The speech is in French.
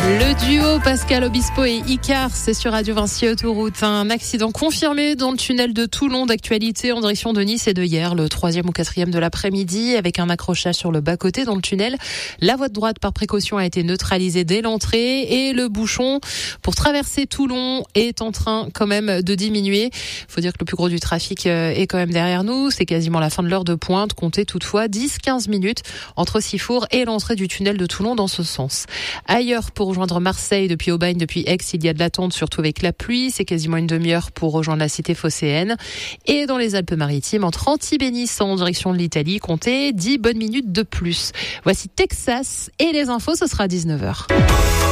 Le duo Pascal Obispo et Icar, c'est sur Radio Vinci Autoroute. Un accident confirmé dans le tunnel de Toulon, d'actualité en direction de Nice et de hier, le 3e ou 4e de l'après-midi, avec un accrochage sur le bas-côté dans le tunnel. La voie de droite par précaution a été neutralisée dès l'entrée et le bouchon pour traverser Toulon est en train quand même de diminuer. Faut dire que le plus gros du trafic est quand même derrière nous. C'est quasiment la fin de l'heure de pointe. Comptez toutefois 10-15 minutes entre Sifour et l'entrée du tunnel de Toulon dans ce sens. Ailleurs, pour rejoindre Marseille depuis Aubagne, depuis Aix, il y a de l'attente, surtout avec la pluie. C'est quasiment une demi-heure pour rejoindre la cité phocéenne. Et dans les Alpes-Maritimes, entre Antibes et Nice en direction de l'Italie, comptez 10 bonnes minutes de plus. Voici Texas et les infos, ce sera à 19h.